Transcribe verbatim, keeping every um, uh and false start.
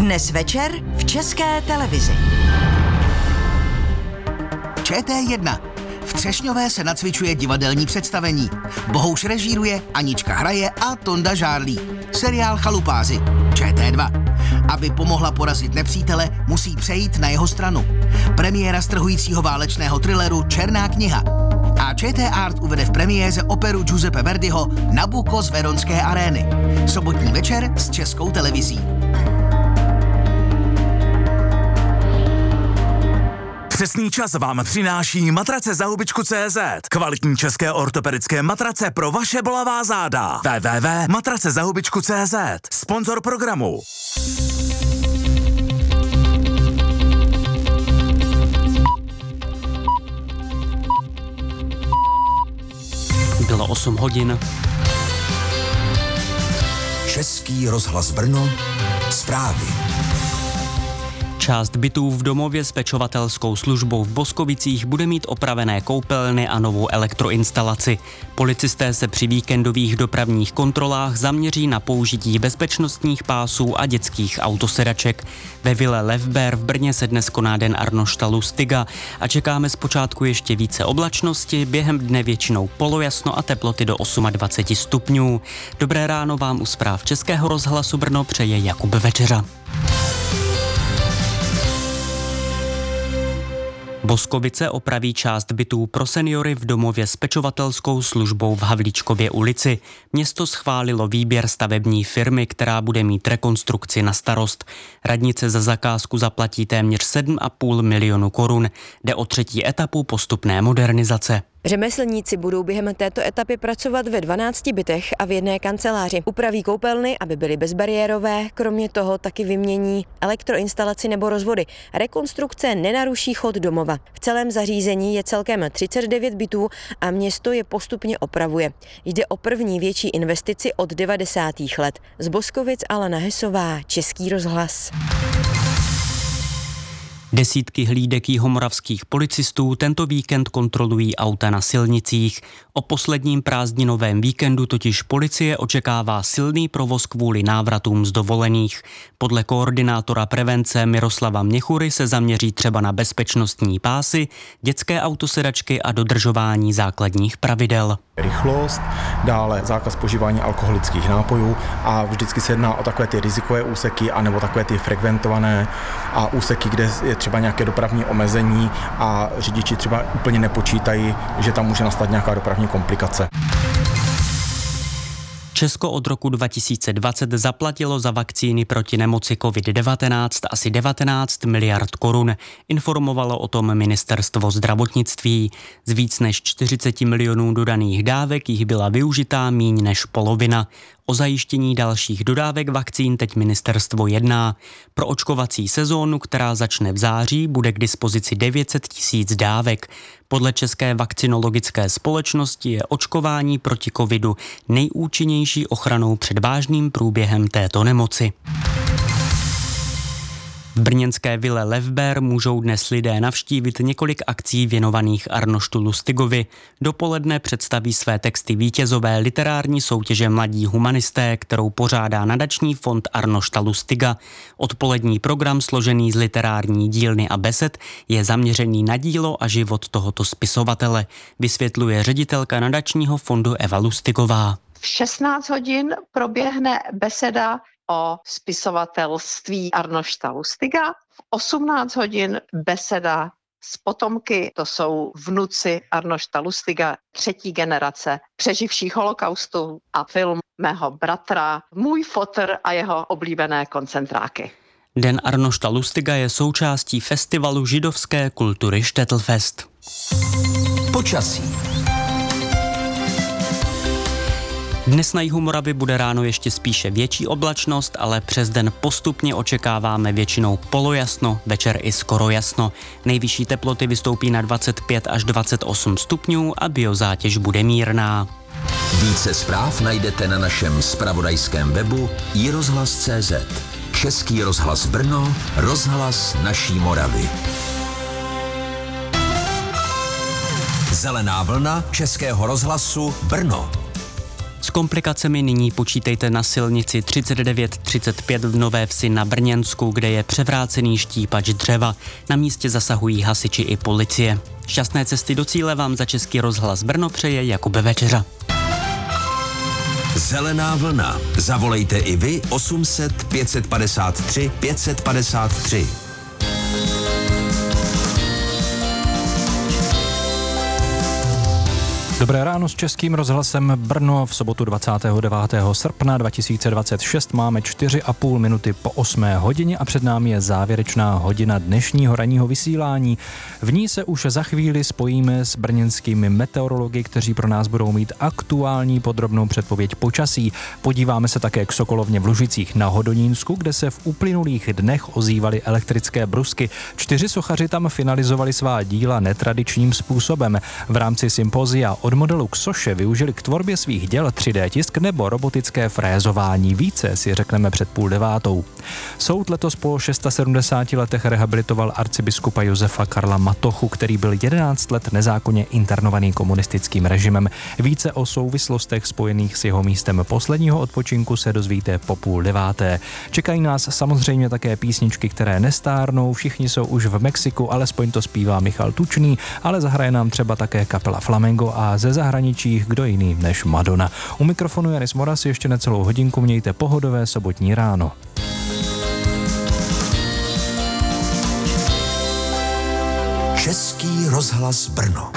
Dnes večer v České televizi. Č T jedna. V Třešňové se nacvičuje divadelní představení. Bohouš režíruje, Anička hraje a Tonda žárlí. Seriál Chalupáři. Č T dva. Aby pomohla porazit nepřítele, musí přejít na jeho stranu. Premiéra strhujícího válečného thrilleru Černá kniha. A Č T Art uvede v premiéře operu Giuseppe Verdiho Nabucco z Veronské arény. Sobotní večer s Českou televizí. Přesný čas vám přináší matrace za hubičku tečka cé zet. Kvalitní české ortopedické matrace pro vaše bolavá záda. w w w tečka matrace za hubičku tečka cé zet. Sponzor programu. Bylo osm hodin. Český rozhlas Brno. Zprávy. Část bytů v domově s pečovatelskou službou v Boskovicích bude mít opravené koupelny a novou elektroinstalaci. Policisté se při víkendových dopravních kontrolách zaměří na použití bezpečnostních pásů a dětských autosedaček. Ve vile Levber v Brně se dnes koná den Arnošta Lustiga a čekáme zpočátku ještě více oblačnosti, během dne většinou polojasno a teploty do dvacet osm stupňů. Dobré ráno vám u zpráv Českého rozhlasu Brno přeje Jakub Večeřa. Boskovice opraví část bytů pro seniory v domově s pečovatelskou službou v Havlíčkově ulici. Město schválilo výběr stavební firmy, která bude mít rekonstrukci na starost. Radnice za zakázku zaplatí téměř sedm a půl milionu korun. Jde o třetí etapu postupné modernizace. Řemeslníci budou během této etapy pracovat ve dvanácti bytech a v jedné kanceláři. Upraví koupelny, aby byly bezbariérové, kromě toho taky vymění elektroinstalaci nebo rozvody. Rekonstrukce nenaruší chod domova. V celém zařízení je celkem třicet devět bytů a město je postupně opravuje. Jde o první větší investici od devadesátých let. Z Boskovic Alena Hesová, Český rozhlas. Desítky hlídek jihomoravských policistů tento víkend kontrolují auta na silnicích. O posledním prázdninovém víkendu totiž policie očekává silný provoz kvůli návratům z dovolených. Podle koordinátora prevence Miroslava Měchury se zaměří třeba na bezpečnostní pásy, dětské autosedačky a dodržování základních pravidel. Rychlost, dále zákaz požívání alkoholických nápojů a vždycky se jedná o takové ty rizikové úseky anebo takové ty frekventované a úseky, kde je třeba nějaké dopravní omezení a řidiči třeba úplně nepočítají, že tam může nastat nějaká dopravní komplikace. Česko od roku dva tisíce dvacet zaplatilo za vakcíny proti nemoci covid devatenáct asi devatenáct miliard korun. Informovalo o tom ministerstvo zdravotnictví. Z víc než čtyřicet milionů dodaných dávek jich byla využitá míň než polovina. O zajištění dalších dodávek vakcín teď ministerstvo jedná. Pro očkovací sezónu, která začne v září, bude k dispozici devět set tisíc dávek. Podle České vakcinologické společnosti je očkování proti covidu nejúčinnější ochranou před vážným průběhem této nemoci. V brněnské vile Levber můžou dnes lidé navštívit několik akcí věnovaných Arnoštu Lustigovi. Dopoledne představí své texty vítězové literární soutěže Mladí humanisté, kterou pořádá nadační fond Arnošta Lustiga. Odpolední program složený z literární dílny a besed je zaměřený na dílo a život tohoto spisovatele, vysvětluje ředitelka nadačního fondu Eva Lustigová. V šestnáct hodin proběhne beseda o spisovatelství Arnošta Lustiga. V osmnáct hodin beseda s potomky, to jsou vnuci Arnošta Lustiga, třetí generace přeživších holokaustu a film mého bratra, můj fotr a jeho oblíbené koncentráky. Den Arnošta Lustiga je součástí festivalu židovské kultury Štettlfest. Počasí. Dnes na jihu Moravy bude ráno ještě spíše větší oblačnost, ale přes den postupně očekáváme většinou polojasno, večer i skoro jasno. Nejvyšší teploty vystoupí na dvacet pět až dvacet osm stupňů a biozátěž bude mírná. Více zpráv najdete na našem zpravodajském webu i rozhlas tečka cé zet. Český rozhlas Brno, rozhlas naší Moravy. Zelená vlna Českého rozhlasu Brno. S komplikacemi nyní počítejte na silnici třicet devět třicet pět v Nové Vsi na Brněnsku, kde je převrácený štípač dřeva. Na místě zasahují hasiči i policie. Šťastné cesty do cíle vám za Český rozhlas Brno přeje Jakub Večeřa. Zelená vlna. Zavolejte i vy osm set pět padesát tři pět padesát tři. Dobré ráno s Českým rozhlasem Brno v sobotu dvacátého devátého srpna dva tisíce dvacet šest máme čtyři a půl minuty po osmé hodině a před námi je závěrečná hodina dnešního ranního vysílání. V ní se už za chvíli spojíme s brněnskými meteorology, kteří pro nás budou mít aktuální podrobnou předpověď počasí. Podíváme se také k Sokolovně v Lužicích na Hodonínsku, kde se v uplynulých dnech ozývaly elektrické brusky. Čtyři sochaři tam finalizovali svá díla netradičním způsobem. V rámci sympozia od modelu k soše využili k tvorbě svých děl tři dé tisk nebo robotické frézování. Více si řekneme před půl devátou. Soud letos po sedmdesáti šesti letech rehabilitoval arcibiskupa Josefa Karla Matochu, který byl jedenáct let nezákonně internovaný komunistickým režimem. Více o souvislostech spojených s jeho místem posledního odpočinku se dozvíte po půl deváté. Čekají nás samozřejmě také písničky, které nestárnou, všichni jsou už v Mexiku, alespoň to zpívá Michal Tučný, ale zahraje nám třeba také kapela Flamengo a ze zahraničí kdo jiný než Madonna. U mikrofonu Janis Moras, ještě necelou hodinku, mějte pohodové sobotní ráno. Český rozhlas Brno.